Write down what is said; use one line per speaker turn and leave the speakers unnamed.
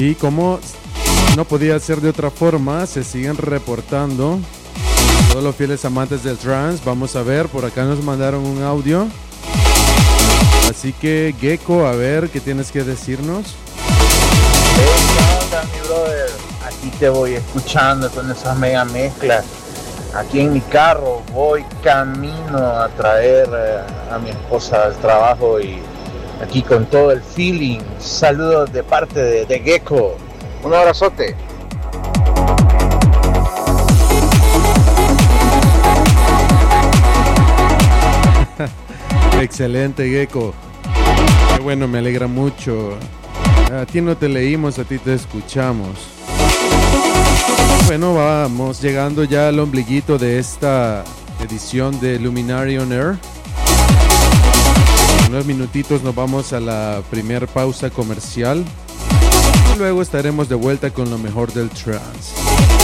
Y como no podía ser de otra forma, se siguen reportando todos los fieles amantes del trance. Vamos a ver, por acá nos mandaron un audio. Así que, Gecko, a ver, ¿qué tienes que decirnos?
¿Qué onda, mi brother? Aquí te voy escuchando con esas mega mezclas. Aquí en mi carro voy camino a traer a mi esposa al trabajo y aquí con todo el feeling. Saludos de parte de Gecko. Un abrazote.
Excelente, Gecko. Qué bueno, me alegra mucho. A ti no te leímos, a ti te escuchamos. Bueno, vamos llegando ya al ombliguito de esta edición de Luminary on Air. En unos minutitos nos vamos a la primer pausa comercial. Y luego estaremos de vuelta con lo mejor del trance.